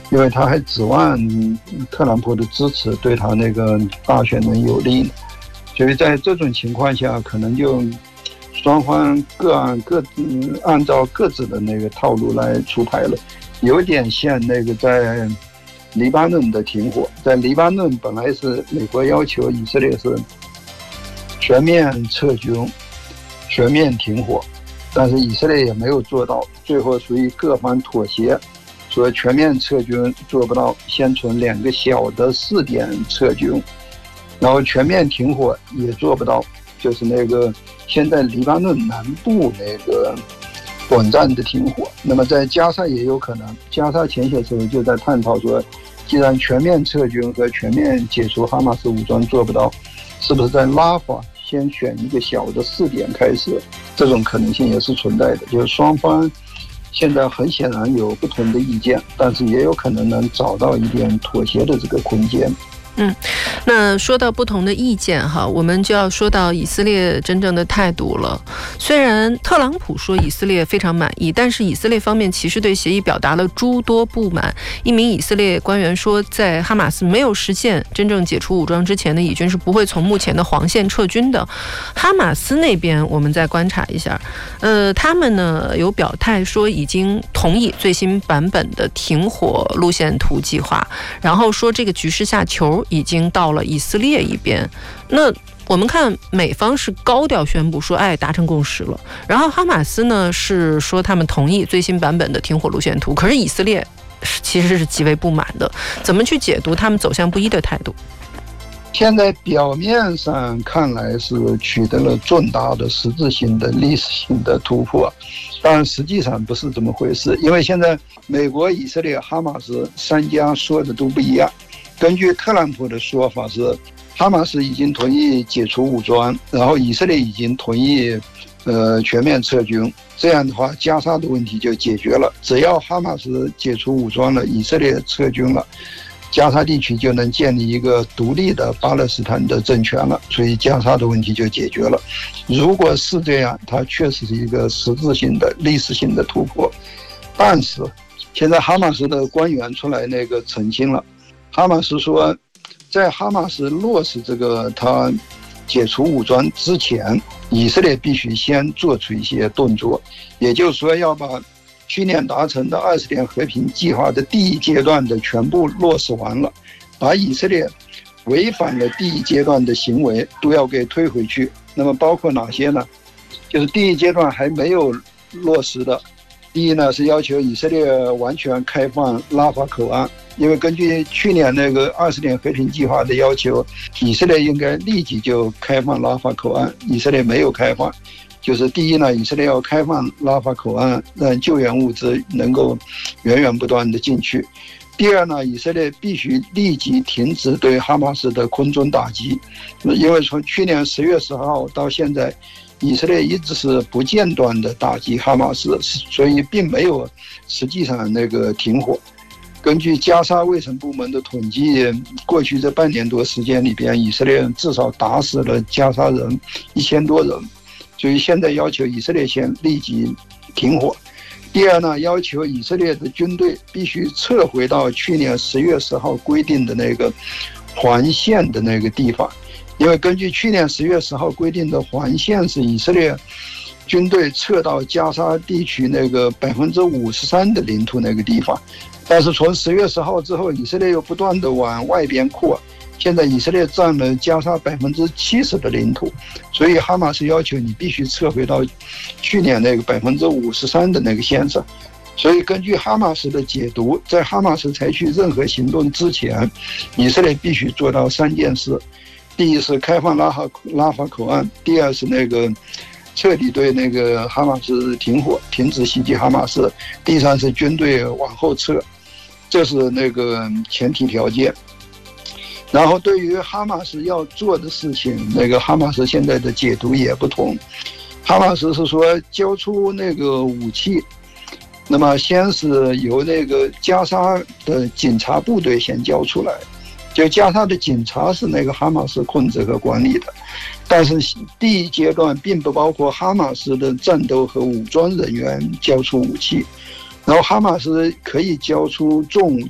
因为他还指望特朗普的支持对他那个大选能有利呢。所以在这种情况下，可能就双方按照各自的那个套路来出牌了，有点像那个在黎巴嫩的停火。在黎巴嫩本来是美国要求以色列是全面撤军、全面停火，但是以色列也没有做到，最后属于各方妥协，说全面撤军做不到，先从2个小的试点撤军，然后全面停火也做不到，就是那个现在黎巴嫩南部那个短暂的停火。那么在加沙也有可能，加沙前些时候就在探讨说，既然全面撤军和全面解除哈马斯武装做不到，是不是在拉法先选一个小的试点开始，这种可能性也是存在的。就是双方现在很显然有不同的意见，但是也有可能能找到一点妥协的这个空间。 那说到不同的意见哈，我们就要说到以色列真正的态度了。虽然特朗普说以色列非常满意，但是以色列方面其实对协议表达了诸多不满。一名以色列官员说，在哈马斯没有实现真正解除武装之前呢，以军是不会从目前的黄线撤军的。哈马斯那边我们再观察一下，他们呢有表态说已经同意最新版本的停火路线图计划，然后说这个局势下球已经到了以色列一边。那我们看美方是高调宣布说达成共识了，然后哈马斯呢是说他们同意最新版本的停火路线图，可是以色列其实是极为不满的。怎么去解读他们走向不一的态度？ 现在表面上看来是取得了重大的实质性的历史性的突破，但实际上不是这么回事。因为现在美国、以色列、哈马斯3家说的都不一样。根据特朗普的说法是，哈马斯已经同意解除武装，然后以色列已经同意全面撤军。这样的话，加沙的问题就解决了。只要哈马斯解除武装了，以色列撤军了，加沙地区就能建立一个独立的巴勒斯坦的政权了，所以加沙的问题就解决了。如果是这样，它确实是一个实质性的历史性的突破。但是现在哈马斯的官员出来那个澄清了，哈马斯说，在哈马斯落实这个他解除武装之前，以色列必须先做出一些动作，也就是说要把去年达成的20年和平计划的第1阶段的全部落实完了，把以色列违反了第1阶段的行为都要给推回去。那么包括哪些呢？就是第1阶段还没有落实的，第一呢是要求以色列完全开放拉法口岸，因为根据去年那个20年和平计划的要求，以色列应该立即就开放拉法口岸，以色列没有开放。就是第一呢，以色列要开放拉法口岸，让救援物资能够源源不断的进去。第二呢，以色列必须立即停止对哈马斯的空中打击，因为从去年10月10号到现在，以色列一直是不间断的打击哈马斯，所以并没有实际上那个停火。根据加沙卫生部门的统计，过去这半年多时间里边，以色列至少打死了加沙人1000多人，所以现在要求以色列先立即停火。第二呢，要求以色列的军队必须撤回到去年10月10号规定的那个环线的那个地方，因为根据去年10月10号规定的环线是以色列军队撤到加沙地区那个53%的领土那个地方，但是从10月10号之后，以色列又不断的往外边扩，现在以色列占了加沙70%的领土，所以哈马斯要求你必须撤回到去年那个53%的那个线上。所以根据哈马斯的解读，在哈马斯采取任何行动之前，以色列必须做到3件事：第一是开放拉法口岸，第二是那个彻底对那个哈马斯停火，停止袭击哈马斯，第三是军队往后撤，这是那个前提条件。然后对于哈马斯要做的事情，那个哈马斯现在的解读也不同。哈马斯是说交出那个武器，那么先是由那个加沙的警察部队先交出来，就加沙的警察是那个哈马斯控制和管理的，但是第1阶段并不包括哈马斯的战斗和武装人员交出武器，然后哈马斯可以交出重武